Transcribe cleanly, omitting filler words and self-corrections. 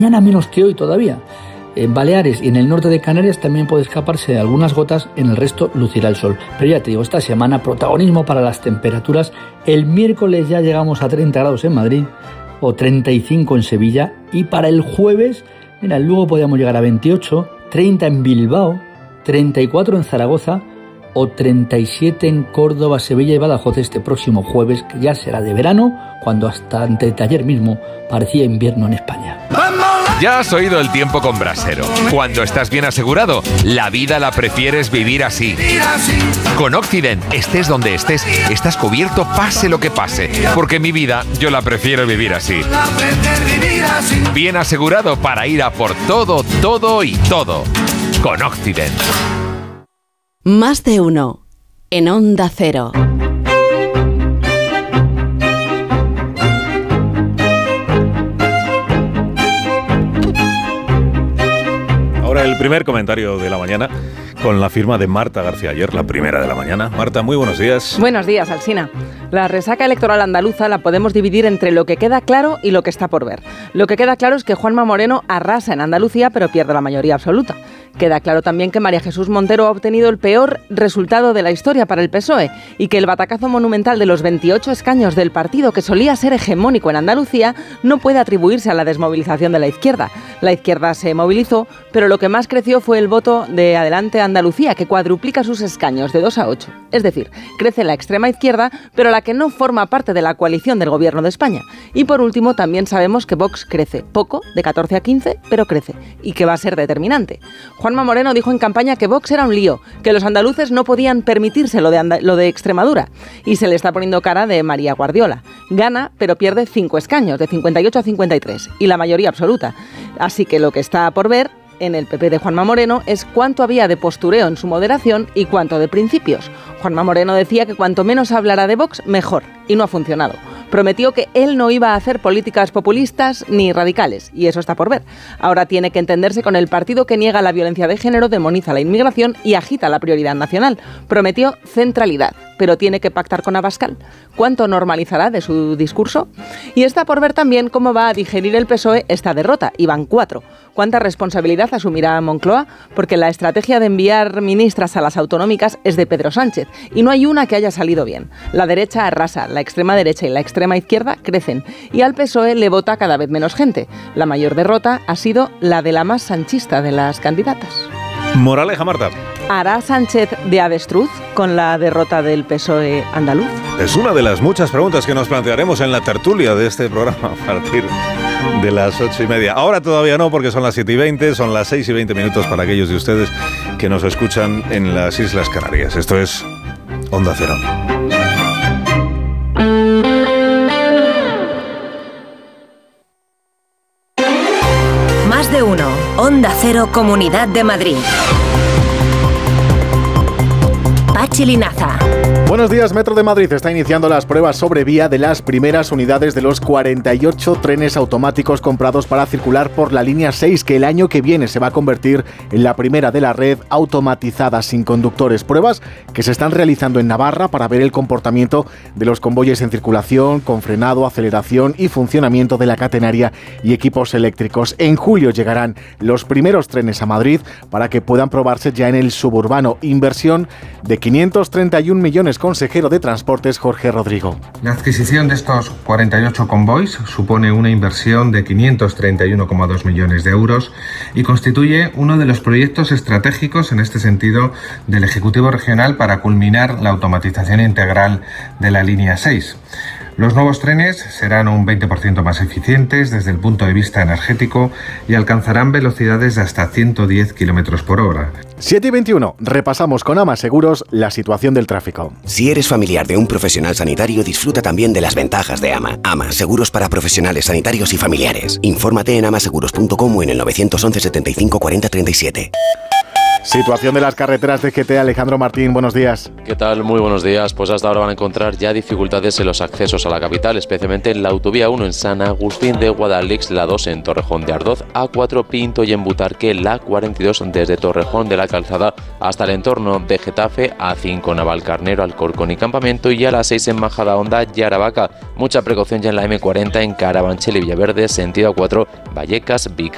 Mañana menos que hoy todavía. En Baleares y en el norte de Canarias también puede escaparse de algunas gotas, en el resto lucirá el sol. Pero ya te digo, esta semana protagonismo para las temperaturas. El miércoles ya llegamos a 30 grados en Madrid o 35 en Sevilla, y para el jueves, mira, luego podríamos llegar a 28, 30 en Bilbao, 34 en Zaragoza o 37 en Córdoba, Sevilla y Badajoz este próximo jueves, que ya será de verano, cuando hasta antes de ayer mismo parecía invierno en España. Ya has oído el tiempo con Brasero. Cuando estás bien asegurado, la vida la prefieres vivir así. Con Occident, estés donde estés, estás cubierto pase lo que pase. Porque mi vida, yo la prefiero vivir así. Bien asegurado para ir a por todo, todo y todo. Con Occident. Más de uno. En Onda Cero. Ahora el primer comentario de la mañana con la firma de Marta García Ayer, la primera de la mañana. Marta, muy buenos días. Buenos días, Alsina. La resaca electoral andaluza la podemos dividir entre lo que queda claro y lo que está por ver. Lo que queda claro es que Juanma Moreno arrasa en Andalucía, pero pierde la mayoría absoluta. Queda claro también que María Jesús Montero ha obtenido el peor resultado de la historia para el PSOE y que el batacazo monumental de los 28 escaños del partido, que solía ser hegemónico en Andalucía, no puede atribuirse a la desmovilización de la izquierda. La izquierda se movilizó, pero lo que más creció fue el voto de Adelante Andalucía, que cuadruplica sus escaños de 2 a 8. Es decir, crece la extrema izquierda, pero la que no forma parte de la coalición del Gobierno de España. Y por último, también sabemos que Vox crece poco, de 14 a 15, pero crece, y que va a ser determinante. Juanma Moreno dijo en campaña que Vox era un lío, que los andaluces no podían permitirse lo de Extremadura, y se le está poniendo cara de María Guardiola. Gana, pero pierde 5 escaños, de 58 a 53, y la mayoría absoluta. Así que lo que está por ver en el PP de Juanma Moreno es cuánto había de postureo en su moderación y cuánto de principios. Juanma Moreno decía que cuanto menos hablara de Vox, mejor, y no ha funcionado. Prometió que él no iba a hacer políticas populistas ni radicales, y eso está por ver. Ahora tiene que entenderse con el partido que niega la violencia de género, demoniza la inmigración y agita la prioridad nacional. Prometió centralidad, pero tiene que pactar con Abascal. ¿Cuánto normalizará de su discurso? Y está por ver también cómo va a digerir el PSOE esta derrota, y van 4. ¿Cuánta responsabilidad asumirá Moncloa? Porque la estrategia de enviar ministras a las autonómicas es de Pedro Sánchez, y no hay una que haya salido bien. La derecha arrasa, la extrema derecha y la extrema izquierda crecen, y al PSOE le vota cada vez menos gente. La mayor derrota ha sido la de la más sanchista de las candidatas. Moraleja, Marta. ¿Hará Sánchez de avestruz con la derrota del PSOE andaluz? Es una de las muchas preguntas que nos plantearemos en la tertulia de este programa a partir de las 8:30. Ahora todavía no, porque son las 7:20, son las 6:20 para aquellos de ustedes que nos escuchan en las Islas Canarias. Esto es Onda Cero. Más de uno. Onda Cero, Comunidad de Madrid. Pachi Linaza. Buenos días. Metro de Madrid está iniciando las pruebas sobre vía de las primeras unidades de los 48 trenes automáticos comprados para circular por la línea 6, que el año que viene se va a convertir en la primera de la red automatizada sin conductores. Pruebas que se están realizando en Navarra para ver el comportamiento de los convoyes en circulación, con frenado, aceleración y funcionamiento de la catenaria y equipos eléctricos. En julio llegarán los primeros trenes a Madrid para que puedan probarse ya en el suburbano. Inversión de 531 millones. Consejero de Transportes, Jorge Rodrigo. La adquisición de estos 48 convoys supone una inversión de 531,2 millones de euros y constituye uno de los proyectos estratégicos en este sentido del Ejecutivo Regional para culminar la automatización integral de la línea 6. Los nuevos trenes serán un 20% más eficientes desde el punto de vista energético y alcanzarán velocidades de hasta 110 km por hora. 7:21. Repasamos con AMA Seguros la situación del tráfico. Si eres familiar de un profesional sanitario, disfruta también de las ventajas de AMA. AMA, seguros para profesionales sanitarios y familiares. Infórmate en amaseguros.com o en el 911 75 40 37. Situación de las carreteras de GT. Alejandro Martín, buenos días. ¿Qué tal? Muy buenos días. Pues hasta ahora van a encontrar ya dificultades en los accesos a la capital, especialmente en la autovía 1 en San Agustín de Guadalix, la 2 en Torrejón de Ardoz, A4 Pinto y en Butarque, la 42 desde Torrejón de la Calzada hasta el entorno de Getafe, A5 Navalcarnero, Alcorcón y Campamento y a la 6 en Majadahonda y Aravaca. Mucha precaución ya en la M40 en Carabanchel y Villaverde, sentido A4 Vallecas, Vica.